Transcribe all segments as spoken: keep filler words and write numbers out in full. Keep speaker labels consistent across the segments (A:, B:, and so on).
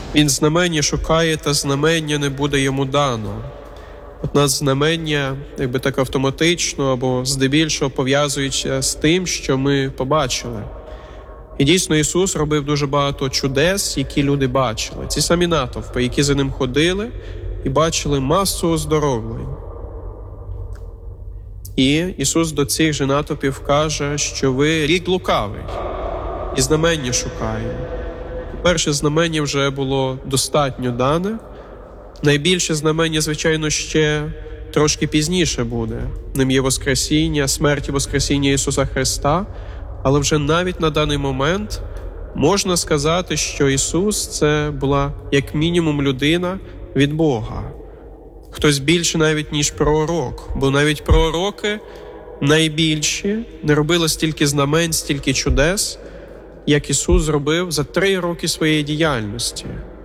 A: Він знамення шукає, та знамення не буде йому дано. От нас знамення, якби так автоматично або здебільшого пов'язуються з тим, що ми побачили. І дійсно Ісус робив дуже багато чудес, які люди бачили. Ці самі натовпи, які за ним ходили і бачили масу оздоровлень. І Ісус до цих же натовпів каже, що ви рід лукавий і знамення шукає. Перше знамення вже було достатньо дане. Найбільше знамення, звичайно, ще трошки пізніше буде. Ним є Воскресіння, смерть і Воскресіння Ісуса Христа. Але вже навіть на даний момент можна сказати, що Ісус – це була як мінімум людина від Бога. Хтось більше навіть, ніж пророк. Бо навіть пророки найбільші не робили стільки знамень, стільки чудес, як Ісус зробив за три роки своєї діяльності.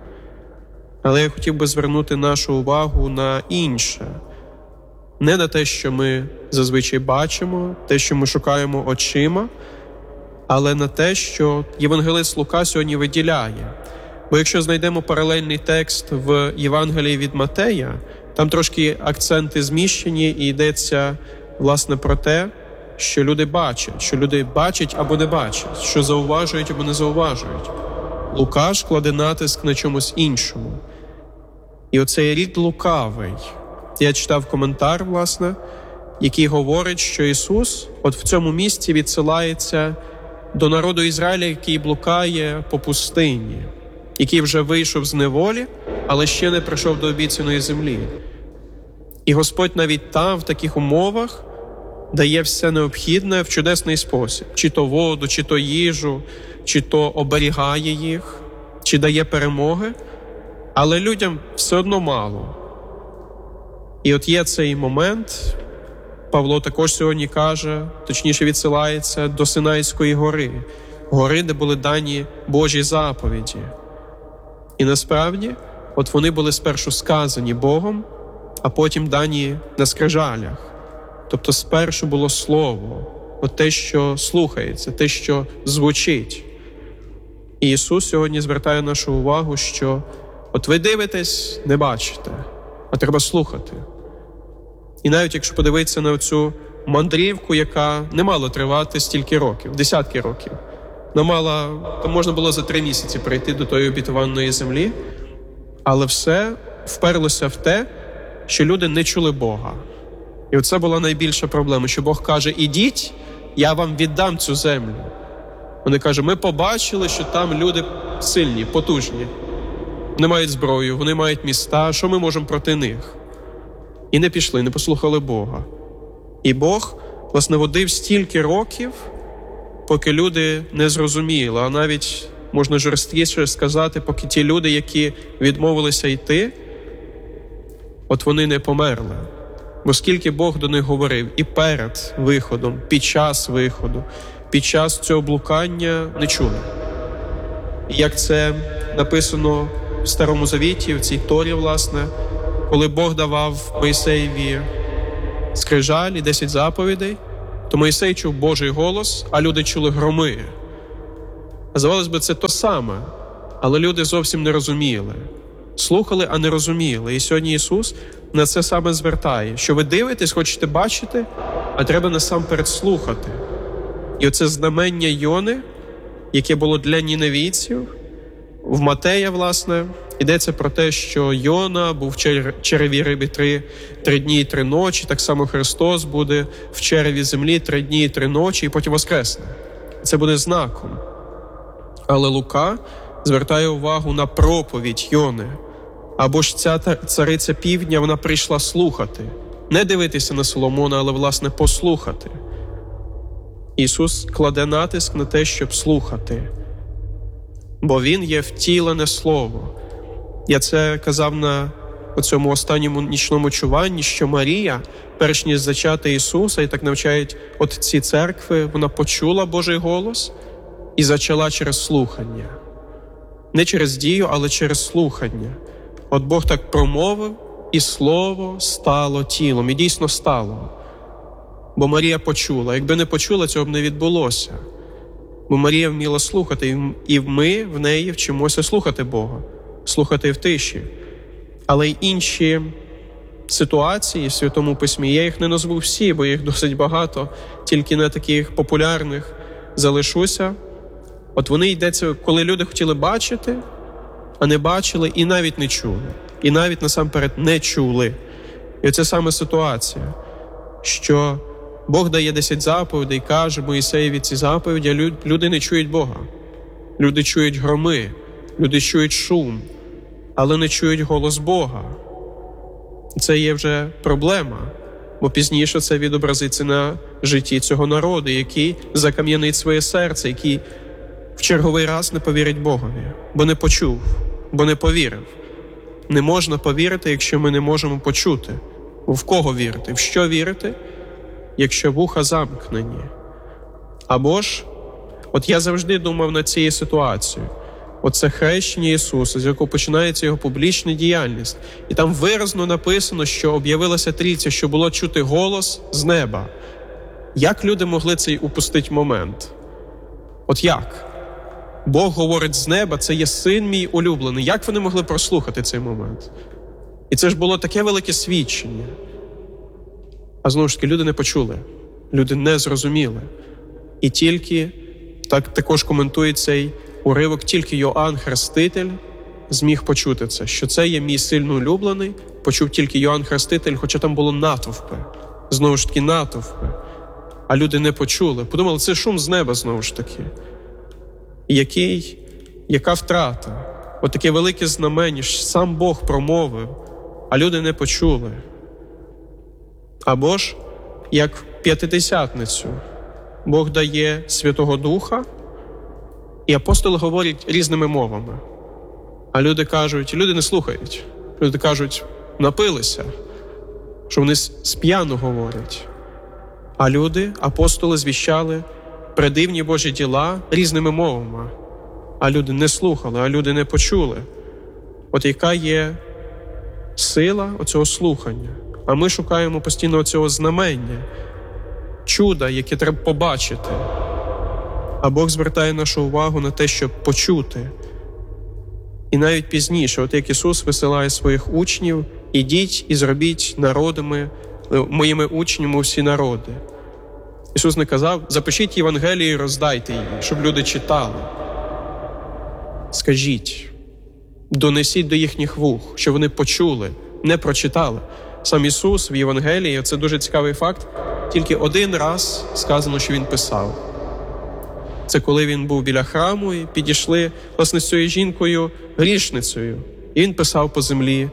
A: Але я хотів би звернути нашу увагу на інше. Не на те, що ми зазвичай бачимо, те, що ми шукаємо очима, але на те, що євангелист Лука сьогодні виділяє. Бо якщо знайдемо паралельний текст в Євангелії від Матея, там трошки акценти зміщені і йдеться, власне, про те, що люди бачать, що люди бачать або не бачать, що зауважують або не зауважують. Лука ж кладе натиск на чомусь іншому. І оцей рід лукавий. Я читав коментар, власне, який говорить, що Ісус от в цьому місці відсилається до народу Ізраїля, який блукає по пустині, який вже вийшов з неволі, але ще не прийшов до обіцяної землі. І Господь навіть там, в таких умовах, дає все необхідне в чудесний спосіб. Чи то воду, чи то їжу, чи то оберігає їх, чи дає перемоги, але людям все одно мало. І от є цей момент, Павло також сьогодні каже, точніше відсилається до Синайської гори, гори, де були дані Божі заповіді. І насправді, от вони були спершу сказані Богом, а потім дані на скрижалях. Тобто спершу було слово, от те, що слухається, те, що звучить. І Ісус сьогодні звертає нашу увагу, що от ви дивитесь, не бачите, а треба слухати. І навіть якщо подивитися на цю мандрівку, яка не мала тривати стільки років, десятки років, не мала, то можна було за три місяці прийти до тої обітованої землі, але все вперлося в те, що люди не чули Бога. І оце була найбільша проблема, що Бог каже, ідіть, я вам віддам цю землю. Вони кажуть, ми побачили, що там люди сильні, потужні. Вони мають зброю, вони мають міста, що ми можемо проти них? І не пішли, не послухали Бога. І Бог, власне, водив стільки років, поки люди не зрозуміли, а навіть, можна жорсткіше сказати, поки ті люди, які відмовилися йти, от вони не померли. Бо скільки Бог до них говорив і перед виходом, під час виходу, під час цього блукання не чули. І як це написано в Старому Завіті, в цій Торі, власне, коли Бог давав Мойсеєві скрижалі, десять заповідей, то Мойсей чув Божий голос, а люди чули громи. Здавалось би, це то саме, але люди зовсім не розуміли. Слухали, а не розуміли. І сьогодні Ісус на це саме звертає, що ви дивитесь, хочете бачити, а треба насамперед слухати. І оце знамення Йони, яке було для ніневійців, в Матея, власне, йдеться про те, що Йона був в череві риби три, три дні і три ночі, так само Христос буде в череві землі три дні і три ночі, і потім воскресне. Це буде знаком. Але Лука звертає увагу на проповідь Йони. Або ж ця цариця півдня, вона прийшла слухати. Не дивитися на Соломона, але, власне, послухати. Ісус кладе натиск на те, щоб слухати. Бо Він є втілене Слово. Я це казав на цьому останньому нічному чуванні, що Марія, перш ніж зачати Ісуса, і так навчають от ці церкви, вона почула Божий голос і зачала через слухання. Не через дію, але через слухання. От Бог так промовив, і Слово стало тілом. І дійсно стало. Бо Марія почула. Якби не почула, цього б не відбулося. Бо Марія вміла слухати, і ми в неї вчимося слухати Бога. слухати в тиші. Але й інші ситуації в Святому Письмі, я їх не назву всі, бо їх досить багато, тільки на таких популярних залишуся. От вони йдеться, коли люди хотіли бачити, а не бачили і навіть не чули. І навіть насамперед не чули. І оце саме ситуація, що Бог дає десять заповідей, каже Моїсеєві ці заповіді, а люди не чують Бога. Люди чують громи, люди чують шум, але не чують голос Бога. Це є вже проблема, бо пізніше це відобразиться на житті цього народу, який закам'янить своє серце, який в черговий раз не повірить Богові, бо не почув, бо не повірив. Не можна повірити, якщо ми не можемо почути. В кого вірити? В що вірити, якщо вуха замкнені? Або ж, от я завжди думав над цією ситуацією. Оце хрещення Ісуса, з якого починається Його публічна діяльність. І там виразно написано, що об'явилася Трійця, що було чути голос з неба. Як люди могли цей упустити момент? От як? Бог говорить з неба, це є син мій улюблений. Як вони могли прослухати цей момент? І це ж було таке велике свідчення. А знову ж таки, люди не почули, люди не зрозуміли. І тільки, так також коментує цей уривок, тільки Йоанн Хреститель зміг почути це, що це є мій сильно улюблений, почув тільки Йоанн Хреститель, хоча там було натовпи, знову ж таки натовпи. А люди не почули, подумали, це шум з неба знову ж таки. Який, яка втрата? От таке велике знамення, що сам Бог промовив, а люди не почули. Або ж, як в П'ятидесятницю, Бог дає Святого Духа, і апостоли говорять різними мовами. А люди кажуть, люди не слухають. Люди кажуть, напилися, що вони сп'яно говорять. А люди, апостоли, звіщали предивні Божі діла різними мовами. А люди не слухали, а люди не почули. От яка є сила оцього слухання? А ми шукаємо постійно цього знамення, чуда, яке треба побачити. А Бог звертає нашу увагу на те, щоб почути. І навіть пізніше, от як Ісус висилає своїх учнів, ідіть і зробіть народами, моїми учнями всі народи. Ісус не казав, запишіть Євангелію і роздайте її, щоб люди читали. Скажіть, донесіть до їхніх вух, щоб вони почули, не прочитали. Сам Ісус в Євангелії, це дуже цікавий факт, тільки один раз сказано, що Він писав. Це коли Він був біля храму і підійшли, власне, з цією жінкою, грішницею. І Він писав по землі.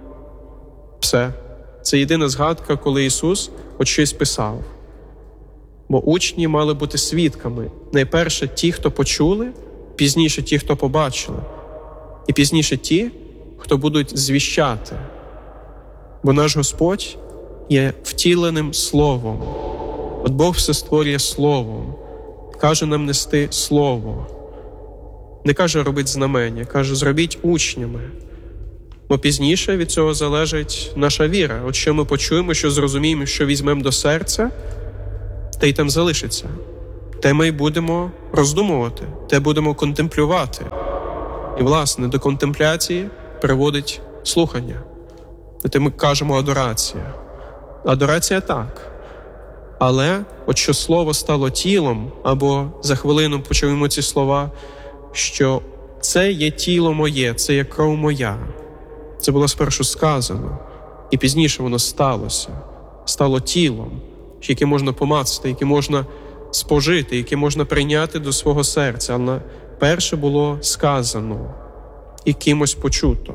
A: Все. Це єдина згадка, коли Ісус от щось писав. Бо учні мали бути свідками. Найперше ті, хто почули, пізніше ті, хто побачили. І пізніше ті, хто будуть звіщати. Бо наш Господь є втіленим Словом. От Бог все створює Словом. Каже нам нести Слово. Не каже робити знамення, каже зробіть учнями. Бо пізніше від цього залежить наша віра. От що ми почуємо, що зрозуміємо, що візьмемо до серця, те й там залишиться. Те ми й будемо роздумувати, те будемо контемплювати. І, власне, до контемпляції приводить слухання. Те ми кажемо адорація. Адорація так. Але от що слово стало тілом, або за хвилину почуємо ці слова, що це є тіло моє, це є кров моя. Це було спершу сказано, і пізніше воно сталося. Стало тілом, яке можна помацати, яке можна спожити, яке можна прийняти до свого серця. Але перше було сказано і кимось почуто.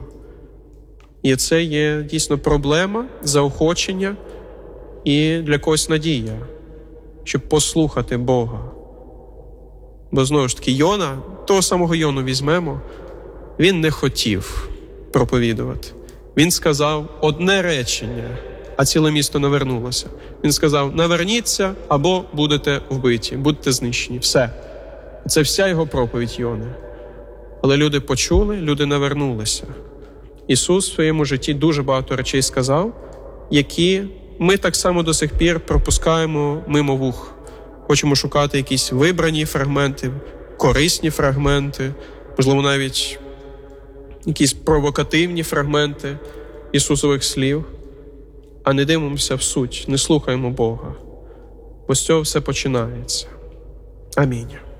A: І це є дійсно проблема, заохочення і для когось надія, щоб послухати Бога. Бо знову ж таки Йона, того самого Йону візьмемо, він не хотів проповідувати. Він сказав одне речення, а ціле місто навернулося. Він сказав, наверніться або будете вбиті, будете знищені. Все. Це вся його проповідь Йони. Але люди почули, люди навернулися. Ісус в своєму житті дуже багато речей сказав, які ми так само до сих пір пропускаємо мимо вух. Хочемо шукати якісь вибрані фрагменти, корисні фрагменти, можливо, навіть якісь провокативні фрагменти Ісусових слів, а не дивимося в суть, не слухаємо Бога. Бо з цього все починається. Амінь.